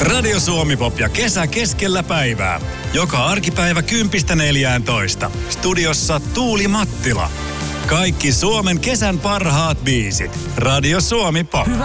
Radio Suomi-pop ja kesä keskellä päivää. Joka arkipäivä 10.14. Studiossa Tuuli Mattila. Kaikki Suomen kesän parhaat biisit. Radio Suomi-pop.